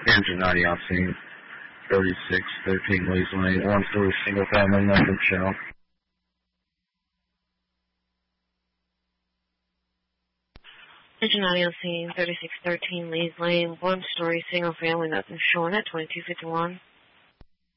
Engine 90 on scene, 3613 Lee's Lane, one-story single-family, nothing shown. Engine 90 on scene, 3613 Lee's Lane, one-story single-family, nothing showing at 2251.